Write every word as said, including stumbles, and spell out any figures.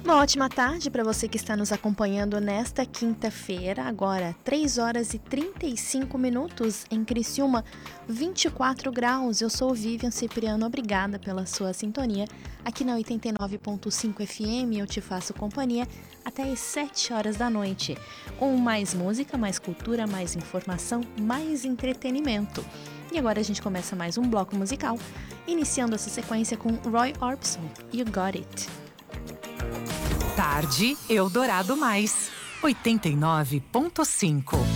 Uma ótima tarde para você que está nos acompanhando nesta quinta-feira, agora três horas e trinta e cinco minutos em Criciúma, vinte e quatro graus. Eu sou Vivian Cipriano, obrigada pela sua sintonia. Aqui na oitenta e nove ponto cinco F M eu te faço companhia até às sete horas da noite, com mais música, mais cultura, mais informação, mais entretenimento. E agora a gente começa mais um bloco musical, iniciando essa sequência com Roy Orbison, You Got It. Tarde Eldorado Mais, oitenta e nove ponto cinco.